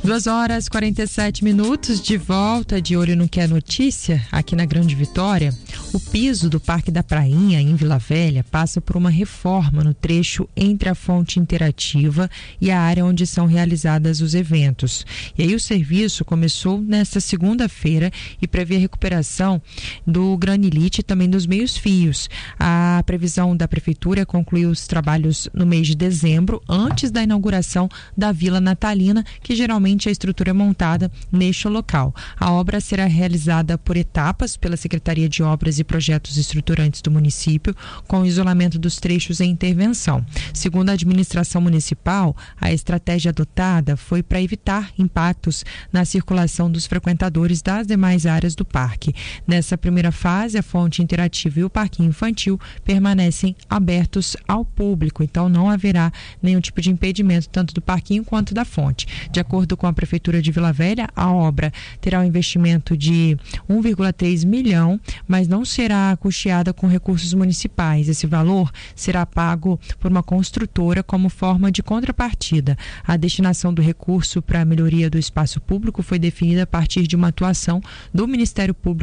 2h47, de volta, de olho no que é notícia, aqui na Grande Vitória. O piso do Parque da Prainha, em Vila Velha, passa por uma reforma no trecho entre a fonte interativa e a área onde são realizados os eventos. E aí o serviço começou nesta segunda-feira e prevê a recuperação do granilite e também dos meios-fios. A previsão da Prefeitura é concluir os trabalhos no mês de dezembro, antes da inauguração da Vila Natalina, que geralmente a estrutura é montada neste local. A obra será realizada por etapas pela Secretaria de Obras e Projetos Estruturantes do município, com o isolamento dos trechos em intervenção. Segundo a administração municipal, a estratégia adotada foi para evitar impactos na circulação dos frequentadores das demais áreas do parque. Nessa primeira fase, a fonte interativa e o parquinho infantil permanecem abertos ao público, então não haverá nenhum tipo de impedimento tanto do parquinho quanto da fonte. De acordo com a Prefeitura de Vila Velha, a obra terá um investimento de 1,3 milhão, mas não será custeada com recursos municipais. Esse valor será pago por uma construtora como forma de contrapartida. A destinação do recurso para a melhoria do espaço público foi definida a partir de uma atuação do Ministério Público